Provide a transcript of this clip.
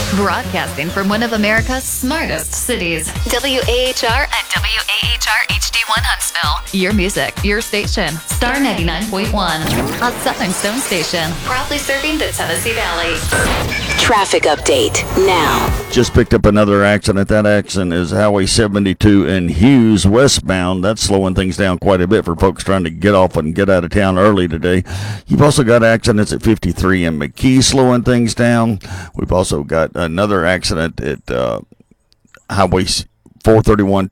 Broadcasting from one of America's smartest cities. WAHR and WAHR HD1 Huntsville. Your music, your station. Star 99.1. A Southern Stone station. Proudly serving the Tennessee Valley. Traffic update now. Just picked up another accident. That accident is Highway 72 in Hughes westbound. That's slowing things down quite a bit for folks trying to get off and get out of town early today. You've also got accidents at 53 in McKee slowing things down. We've also got another accident at Highway 431